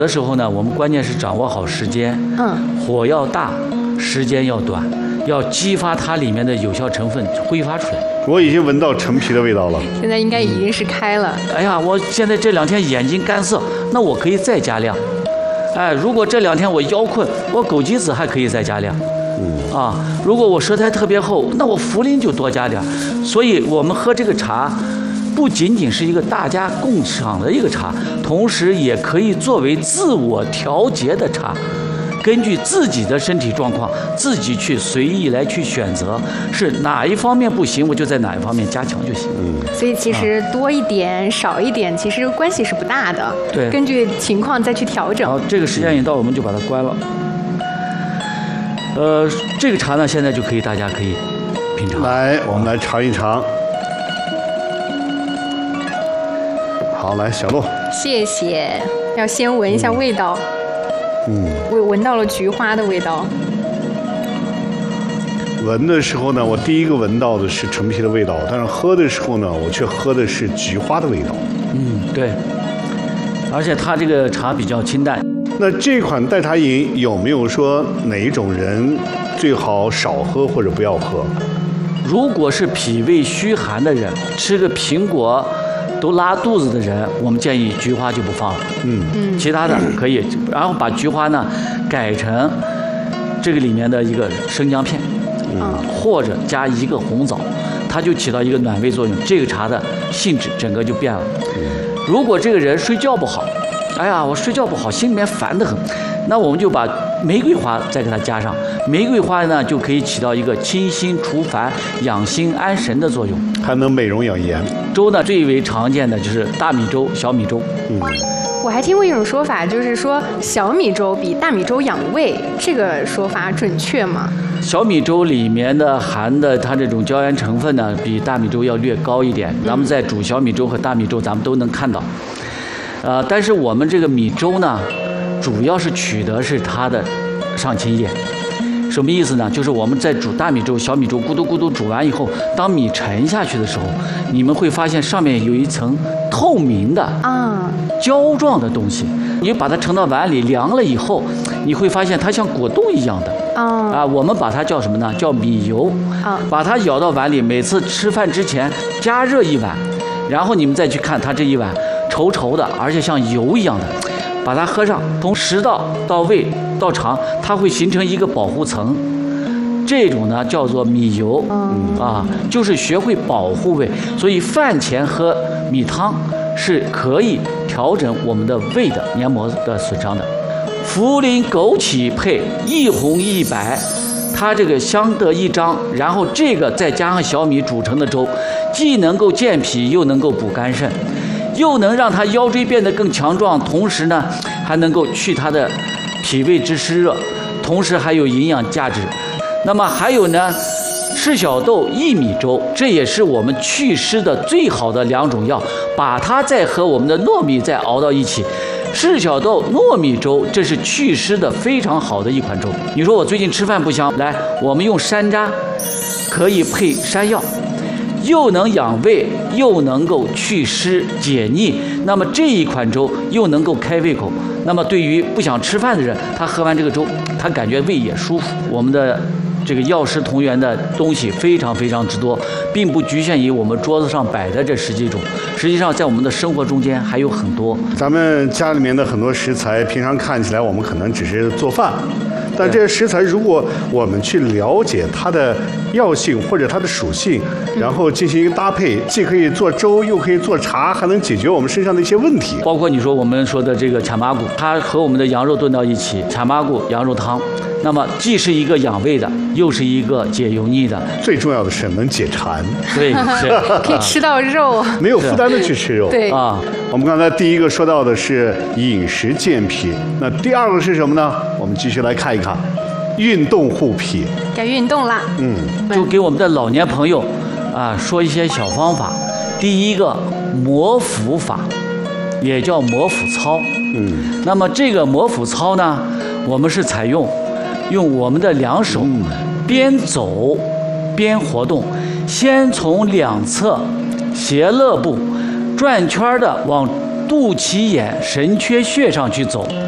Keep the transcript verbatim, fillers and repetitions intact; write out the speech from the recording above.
的时候呢，我们关键是掌握好时间，嗯，火要大，时间要短，要激发它里面的有效成分挥发出来。 我已经闻到陈皮的味道了， 现在应该已经是开了。 哎呀，我现在这两天眼睛干涩，那我可以再加量。哎，如果这两天我腰困，我枸杞子还可以再加量。嗯啊，如果我舌苔特别厚，那我茯苓就多加点。所以我们喝这个茶，不仅仅是一个大家共赏的一个茶，同时也可以作为自我调节的茶。根据自己的身体状况，自己去随意来去选择，是哪一方面不行，我就在哪一方面加强就行。 嗯，所以其实多一点、啊、少一点，其实关系是不大的。 对， 根据情况再去调整。 好，这个时间一到，我们就把它关了。呃，这个茶呢，现在就可以，大家可以品尝。 来，我们来尝一尝。好，来，小鹿。 谢谢。要先闻一下味道。 嗯， 我闻到了菊花的味道。 闻的时候呢，我第一个闻到的是陈皮的味道，但是喝的时候呢，我却喝的是菊花的味道。 嗯，对。而且它这个茶比较清淡。 那这款代茶饮有没有说哪一种人最好少喝或者不要喝？ 如果是脾胃虚寒的人，吃个苹果都拉肚子的人，我们建议菊花就不放了。嗯嗯，其他的可以，然后把菊花呢改成这个里面的一个生姜片，嗯，或者加一个红枣，它就起到一个暖胃作用，这个茶的性质整个就变了。如果这个人睡觉不好，哎呀，我睡觉不好，心里面烦得很，那我们就把玫瑰花再给它加上，玫瑰花呢就可以起到一个清心除烦、养心安神的作用， 还能美容养颜。 粥呢最为常见的就是大米粥、小米粥。嗯， 我还听过一种说法，就是说小米粥比大米粥养胃，这个说法准确吗？ 小米粥里面的含的它这种胶原成分呢，比大米粥要略高一点。咱们在煮小米粥和大米粥，咱们都能看到。呃，但是我们这个米粥呢，主要是取得是它的上清液。什么意思呢？就是我们在煮大米粥、小米粥，咕嘟咕嘟煮完以后，当米沉下去的时候，你们会发现上面有一层透明的啊胶状的东西。你把它盛到碗里凉了以后，你会发现它像果冻一样的啊啊，我们把它叫什么呢？叫米油啊。把它舀到碗里，每次吃饭之前加热一碗，然后你们再去看它这一碗稠稠的，而且像油一样的。把它喝上，从食道到胃到肠，它会形成一个保护层。这种呢叫做米油，嗯啊，就是学会保护胃。所以饭前喝米汤是可以调整我们的胃的黏膜的损伤的。茯苓枸杞配一红一白，它这个相得益彰。然后这个再加上小米煮成的粥，既能够健脾，又能够补肝肾。又能让他腰椎变得更强壮，同时呢，还能够去他的脾胃之湿热，同时还有营养价值。那么还有呢，赤小豆薏米粥，这也是我们祛湿的最好的两种药，把它再和我们的糯米再熬到一起。赤小豆糯米粥，这是祛湿的非常好的一款粥。你说我最近吃饭不香，来，我们用山楂，可以配山药。又能养胃，又能够祛湿解腻，那么这一款粥又能够开胃口。那么对于不想吃饭的人，他喝完这个粥，他感觉胃也舒服。我们的这个药食同源的东西非常非常之多，并不局限于我们桌子上摆的这十几种，实际上在我们的生活中间还有很多。 咱们家里面的很多食材，平常看起来我们可能只是做饭。但这些食材，如果我们去了解它的药性或者它的属性，然后进行一个搭配，既可以做粥，又可以做茶，还能解决我们身上的一些问题。 包括你说我们说的这个糌粑骨，它和我们的羊肉炖到一起，糌粑骨羊肉汤，那么既是一个养胃的，又是一个解油腻的， 最重要的是能解馋。 对，是可以吃到肉， 没有负担的去吃肉。 对啊，我们刚才第一个说到的是饮食健脾，那第二个是什么呢？我们继续来看一看。运动护脾， 该运动啦。 嗯，就给我们的老年朋友啊说一些小方法。第一个摩腹法，也叫摩腹操。嗯，那么这个摩腹操呢，我们是采用用我们的两手边走边活动，先从两侧斜肋部转圈的往肚脐眼神阙穴上去走。